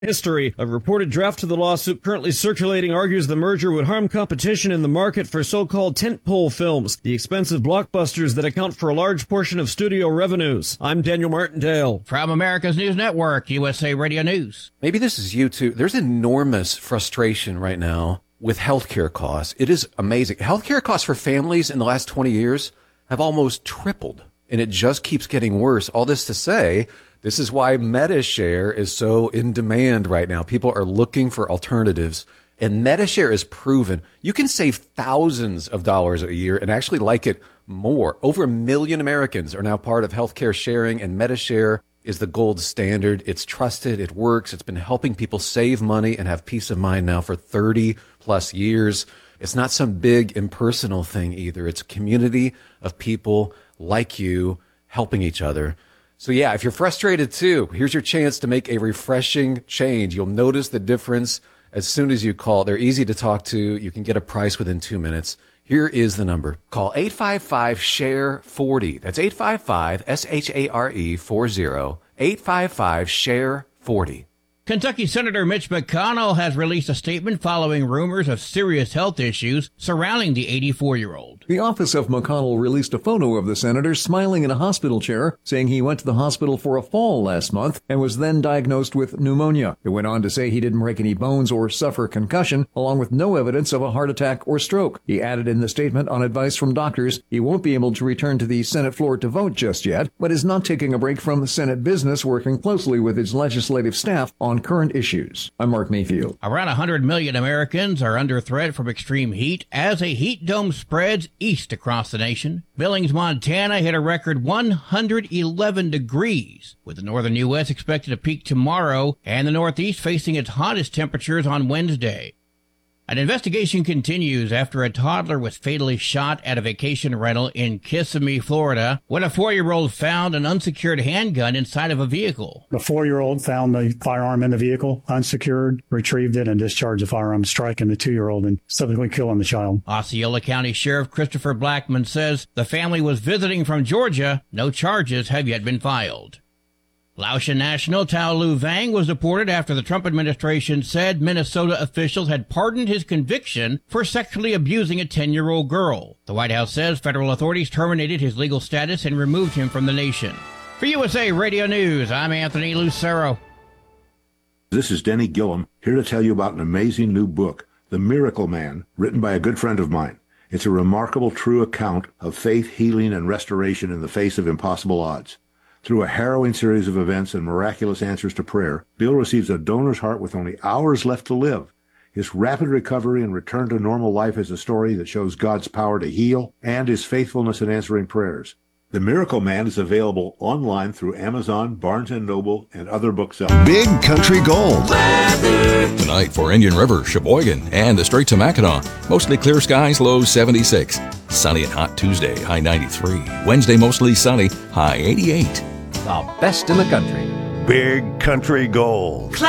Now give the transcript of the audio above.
History. A reported draft of the lawsuit currently circulating argues the merger would harm competition in the market for so-called tentpole films, the expensive blockbusters that account for a large portion of studio revenues. I'm Daniel Martindale. From America's News Network, USA Radio News. Maybe this is you too. There's enormous frustration right now with healthcare costs. It is amazing. Healthcare costs for families in the last 20 years have almost tripled, and it just keeps getting worse. All this to say, this is why MediShare is so in demand right now. People are looking for alternatives, and MediShare is proven you can save thousands of dollars a year and actually like it more. Over 1 million Americans are now part of healthcare sharing, and MediShare is the gold standard. It's trusted. It works. It's been helping people save money and have peace of mind now for 30 plus years. It's not some big impersonal thing either. It's a community of people like you helping each other. So yeah, if you're frustrated too, here's your chance to make a refreshing change. You'll notice the difference as soon as you call. They're easy to talk to. You can get a price within 2 minutes. Here is the number. Call 855-SHARE-40. That's 855-SHARE-40. 855-SHARE-40. Kentucky Senator Mitch McConnell has released a statement following rumors of serious health issues surrounding the 84-year-old. The office of McConnell released a photo of the senator smiling in a hospital chair, saying he went to the hospital for a fall last month and was then diagnosed with pneumonia. It went on to say he didn't break any bones or suffer concussion, along with no evidence of a heart attack or stroke. He added in the statement, on advice from doctors, he won't be able to return to the Senate floor to vote just yet, but is not taking a break from Senate business, working closely with his legislative staff on current issues. I'm Mark Mayfield. Around 100 million Americans are under threat from extreme heat as a heat dome spreads east across the nation. Billings, Montana hit a record 111 degrees, with the northern U.S. expected to peak tomorrow and the Northeast facing its hottest temperatures on Wednesday. An investigation continues after a toddler was fatally shot at a vacation rental in Kissimmee, Florida, when a 4-year-old found an unsecured handgun inside of a vehicle. The 4-year-old found the firearm in the vehicle, unsecured, retrieved it, and discharged the firearm, striking the 2-year-old and subsequently killing the child. Osceola County Sheriff Christopher Blackman says the family was visiting from Georgia. No charges have yet been filed. Laotian national Tao Lu Vang was deported after the Trump administration said Minnesota officials had pardoned his conviction for sexually abusing a 10-year-old girl. The White House says federal authorities terminated his legal status and removed him from the nation. For USA Radio News, I'm Anthony Lucero. This is Denny Gillum, here to tell you about an amazing new book, The Miracle Man, written by a good friend of mine. It's a remarkable, true account of faith, healing, and restoration in the face of impossible odds. Through a harrowing series of events and miraculous answers to prayer, Bill receives a donor's heart with only hours left to live. His rapid recovery and return to normal life is a story that shows God's power to heal and his faithfulness in answering prayers. The Miracle Man is available online through Amazon, Barnes & Noble, and other booksellers. Big Country Gold. Tonight for Indian River, Sheboygan, and the Straits of Mackinac. Mostly clear skies, low 76. Sunny and hot Tuesday, high 93. Wednesday, mostly sunny, high 88. The best in the country. Big Country Gold.